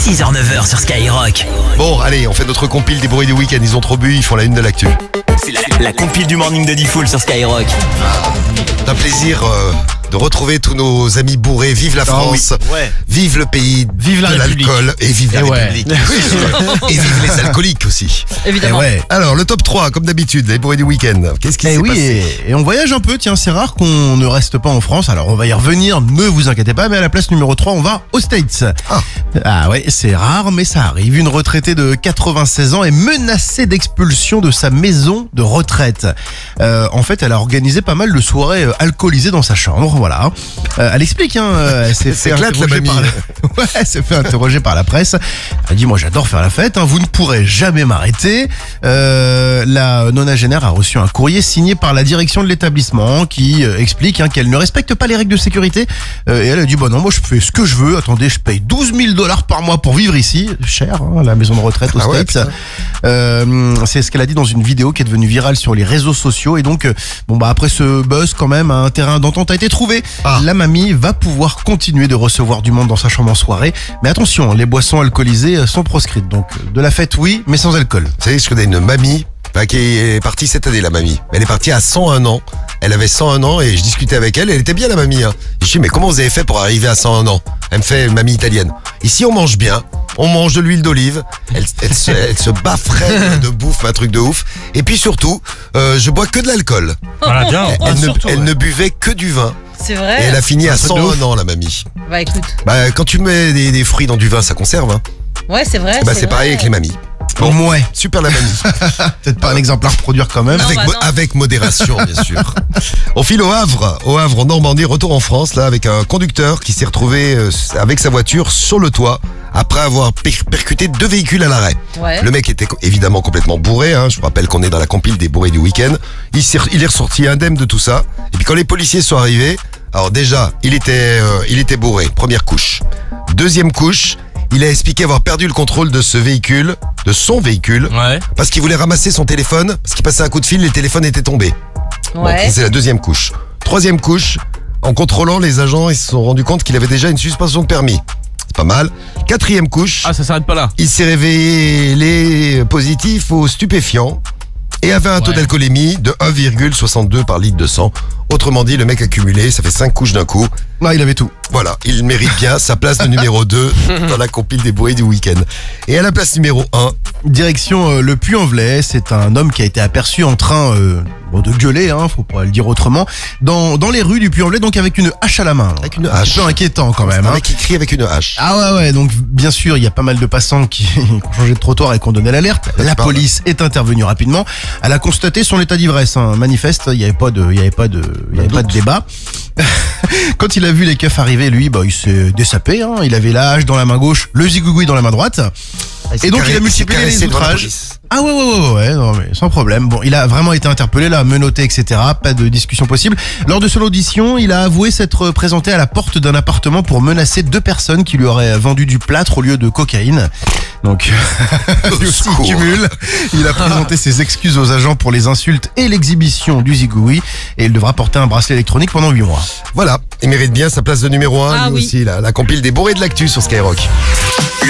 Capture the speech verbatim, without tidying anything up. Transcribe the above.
six heures neuf heures sur Skyrock. Bon, allez, on fait notre compile des bruits du week-end. Ils ont trop bu, ils font la une de l'actu. C'est la, la compile du morning de Diffoul sur Skyrock. C'est un plaisir euh, de retrouver tous nos amis bourrés. Vive la France, Ah oui. Ouais. vive le pays, Vive la de République. l'alcool et vive la Et ouais. République. Et vive les alcooliques aussi. Évidemment. Et ouais. Alors, le top trois, comme d'habitude, les bruits du week-end. Qu'est-ce qui Eh s'est oui, passé et, et on voyage un peu, tiens, c'est rare qu'on ne reste pas en France, alors on va y revenir, ne vous inquiétez pas, mais à la place numéro trois, on va aux States. Ah. Ah ouais, c'est rare, mais ça arrive. Une retraitée de quatre-vingt-seize ans est menacée d'expulsion de sa maison de retraite. Euh, en fait, elle a organisé pas mal de soirées euh, alcoolisées dans sa chambre, voilà. Euh, elle explique, hein, euh, elle s'est fait s'éclate, la interroger mamie. par la... Ouais, elle s'est fait interroger par la presse. Elle dit, moi j'adore faire la fête, hein, vous ne pourrez jamais m'arrêter. Euh, la nonagénaire a reçu un courrier signé par la direction de l'établissement qui euh, explique hein, qu'elle ne respecte pas les règles de sécurité. Euh, et elle a dit, bon non, moi je fais ce que je veux. Attendez, je paye douze mille dollars par mois pour vivre ici. Cher, hein, la maison de retraite aux Ah ouais, States. putain. Euh, c'est ce qu'elle a dit dans une vidéo qui est devenue virale sur les réseaux sociaux. Et donc, euh, bon bah après ce buzz, quand même, un terrain d'entente a été trouvé. Ah. La mamie va pouvoir continuer de recevoir du monde dans sa chambre en soirée. Mais attention, les boissons alcoolisées sont proscrites. Donc, de la fête, oui, mais sans alcool. Vous savez, je connais une mamie bah, qui est partie cette année, la mamie. Elle est partie à cent un ans. Elle avait cent un ans et je discutais avec elle. Elle était bien, la mamie. Hein. Je dis, mais comment vous avez fait pour arriver à cent un ans? Elle me fait, mamie italienne. Ici, on mange bien. On mange de l'huile d'olive. Elle, elle, se, elle se bafferait de bouffe, un truc de ouf. Et puis surtout, euh, je bois que de l'alcool. Voilà, bien. Elle, elle ne, elle ne buvait que du vin. C'est Et vrai. elle a fini à un truc cent de un ouf. ans, la mamie. Bah écoute. Bah, quand tu mets des, des fruits dans du vin, ça conserve. Hein. Ouais, c'est vrai. Bah, c'est pareil avec les mamies. Bon, ouais. Super la mamie. Peut-être pas un exemple à reproduire quand même. Non, Avec, bah mo- non. avec modération, bien sûr. On file au Havre, au Havre, en Normandie, retour en France, là, avec un conducteur qui s'est retrouvé euh, avec sa voiture sur le toit après avoir per- percuté deux véhicules à l'arrêt. Ouais. Le mec était co- évidemment complètement bourré, hein. Je vous rappelle qu'on est dans la compile des bourrés du week-end. Il, s'est- il est ressorti indemne de tout ça. Et puis quand les policiers sont arrivés, alors déjà, il était, euh, il était bourré, première couche. Deuxième couche, il a expliqué avoir perdu le contrôle de ce véhicule, de son véhicule, Ouais. parce qu'il voulait ramasser son téléphone, parce qu'il passait un coup de fil, le téléphone était tombé. Bon, Ouais. ça, c'est la deuxième couche. Troisième couche, en contrôlant, les agents ils se sont rendus compte qu'il avait déjà une suspension de permis. C'est pas mal. Quatrième couche, Ah, ça s'arrête pas là. il s'est révélé positif aux stupéfiants et avait un taux Ouais. d'alcoolémie de un virgule soixante-deux par litre de sang. Autrement dit, le mec a cumulé, ça fait cinq couches d'un coup. Non, il avait tout. Voilà, il mérite bien sa place de numéro deux dans la compile des bourrés du week-end. Et à la place numéro un, Direction euh, le Puy-en-Velay, c'est un homme qui a été aperçu en train euh, bon, de gueuler, hein, faut pas le dire autrement, dans, dans les rues du Puy-en-Velay, donc avec une hache à la main. Avec une Un hache. peu inquiétant quand même. un Hein. mec qui crie avec une hache. Ah ouais ouais, donc bien sûr il y a pas mal de passants qui, qui ont changé de trottoir et qui ont donné l'alerte. La parles. police est intervenue rapidement. Elle a constaté son état d'ivresse, hein. Manifeste, il y avait pas de, il y avait pas de, il y avait pas de débat. Quand il a vu les keufs arriver, lui, bah il s'est dessapé. Hein. Il avait la hache dans la main gauche, le zigouigoui dans la main droite. s'est Et donc carré- il a s'est multiplié caressé les devant la outrages. police. Ah ouais ouais ouais ouais, ouais non, mais sans problème. Bon, il a vraiment été interpellé là, menotté, et cetera. Pas de discussion possible. Lors de son audition, il a avoué s'être présenté à la porte d'un appartement pour menacer deux personnes qui lui auraient vendu du plâtre au lieu de cocaïne. Donc lui aussi il secours. cumule. Il a présenté ses excuses aux agents pour les insultes et l'exhibition du zigouigoui et il devra porter un bracelet électronique pendant huit mois. Voilà, il mérite bien sa place de numéro un, Ah lui oui. aussi, la, la compile des bourrés de l'actu sur Skyrock.